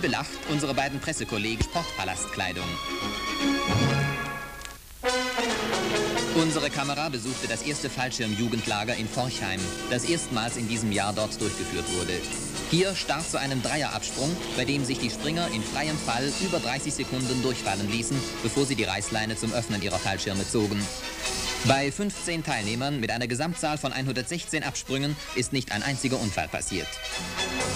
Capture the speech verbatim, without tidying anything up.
belacht unsere beiden Pressekollegen Sportpalastkleidung. Unsere Kamera besuchte das erste Fallschirmjugendlager in Forchheim, das erstmals in diesem Jahr dort durchgeführt wurde. Hier start zu einem Dreierabsprung, bei dem sich die Springer in freiem Fall über dreißig Sekunden durchfallen ließen, bevor sie die Reißleine zum Öffnen ihrer Fallschirme zogen. Bei fünfzehn Teilnehmern mit einer Gesamtzahl von hundertsechzehn Absprüngen ist nicht ein einziger Unfall passiert.